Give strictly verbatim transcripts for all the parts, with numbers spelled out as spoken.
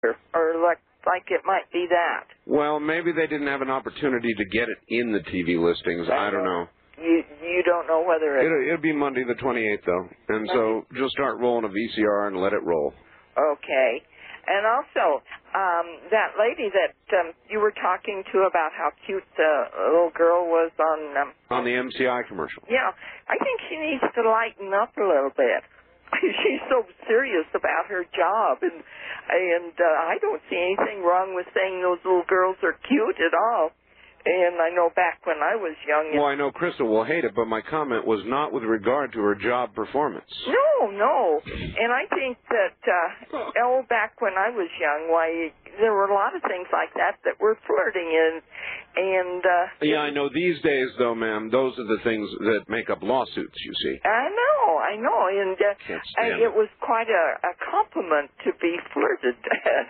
or, or like, like it might be that. Well, maybe they didn't have an opportunity to get it in the T V listings. I, I don't know. You you don't know whether it... It'll, it'll be Monday the twenty-eighth, though. And Monday. so just start rolling a V C R and let it roll. Okay. And also, um, that lady that um, you were talking to about how cute the little girl was on... Um, on the M C I commercial. Yeah. I think she needs to lighten up a little bit. She's so serious about her job, and and uh, I don't see anything wrong with saying those little girls are cute at all. And I know back when I was young... Well, I know Crystal will hate it, but my comment was not with regard to her job performance. No, no. And I think that, uh, oh, back when I was young, why, there were a lot of things like that that were flirting in. And, uh... Yeah, I know. These days, though, ma'am, those are the things that make up lawsuits, you see. I know, I know. And uh, Can't I, stand it was quite a, a compliment to be flirted at.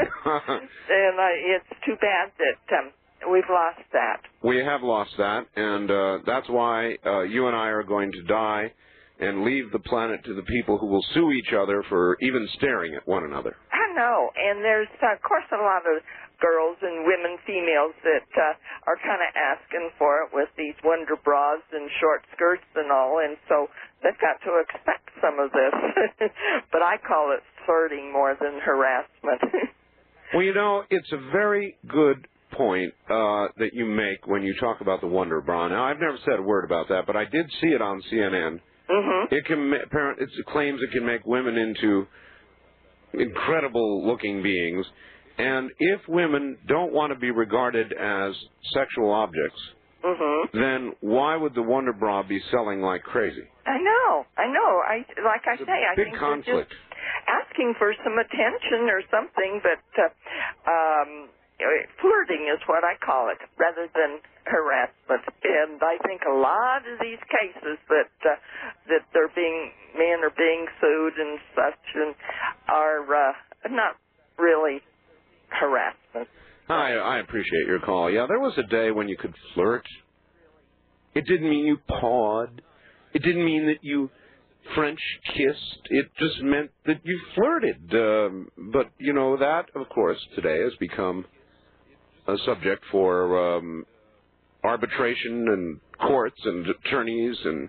And I, it's too bad that... Um, We've lost that. We have lost that, and uh, that's why uh, you and I are going to die and leave the planet to the people who will sue each other for even staring at one another. I know, and there's, uh, of course, a lot of girls and women, females, that uh, are kind of asking for it with these wonder bras and short skirts and all, and so they've got to expect some of this. But I call it flirting more than harassment. Well, you know, it's a very good point uh, that you make when you talk about the Wonder Bra. Now, I've never said a word about that, but I did see it on C N N. Mm-hmm. It can, it claims it can make women into incredible-looking beings, and if women don't want to be regarded as sexual objects, mm-hmm. then why would the Wonder Bra be selling like crazy? I know, I know. I like I it's say, I big think conflict. they're just asking for some attention or something, but uh, um. flirting is what I call it, rather than harassment. And I think a lot of these cases that uh, that they're being men are being sued and such, and are uh, not really harassment. I I appreciate your call. Yeah, there was a day when you could flirt. It didn't mean you pawed. It didn't mean that you French kissed. It just meant that you flirted. Um, but you know that, of course, today has become a subject for um, arbitration and courts and attorneys, and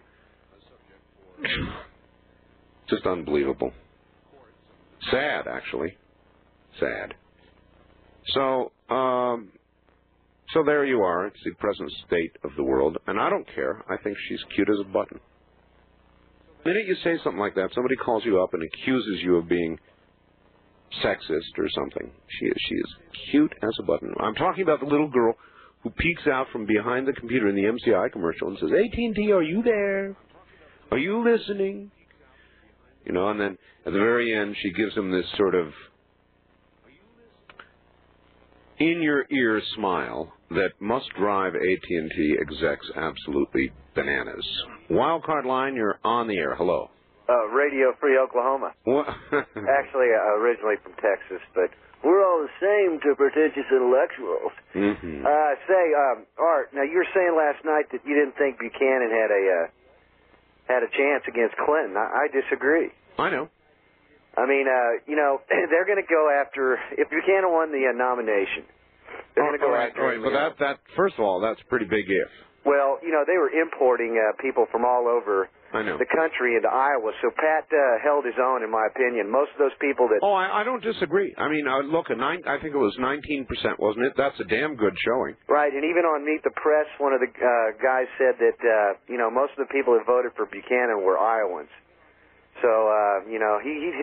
just unbelievable. Sad, actually. Sad. So, um, so there you are. It's the present state of the world, and I don't care. I think she's cute as a button. The minute you say something like that, somebody calls you up and accuses you of being sexist or something. She is, she is cute as a button. I'm talking about the little girl who peeks out from behind the computer in the M C I commercial and says, A T and T, are you there? Are you listening? You know, and then at the very end she gives him this sort of in-your-ear smile that must drive A T and T execs absolutely bananas. Wildcard line, you're on the air. Hello. Uh, Radio Free Oklahoma. What? Actually, uh, originally from Texas, but we're all the same to pretentious intellectuals. Mm-hmm. Uh, say, um, Art, now you were saying last night that you didn't think Buchanan had a uh, had a chance against Clinton. I, I disagree. I know. I mean, uh, you know, they're going to go after, if Buchanan won the uh, nomination, they're going to go all right, after all right. him. But that, that, first of all, that's a pretty big if. Well, you know, they were importing uh, people from all over I know. the country into Iowa, so Pat uh, held his own, in my opinion. Most of those people that... Oh, I, I don't disagree. I mean, uh, look, a nine, I think it was nineteen percent, wasn't it? That's a damn good showing. Right, and even on Meet the Press, one of the uh, guys said that, uh, you know, most of the people that voted for Buchanan were Iowans. So, uh, you know, he, he